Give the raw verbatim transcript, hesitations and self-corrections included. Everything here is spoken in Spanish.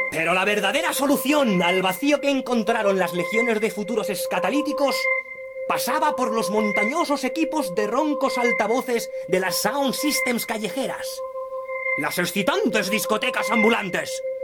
Pero la verdadera solución al vacío que encontraron las legiones de futuros escatalíticos pasaba por los montañosos equipos de roncos altavoces de las sound systems callejeras. Las excitantes discotecas ambulantes.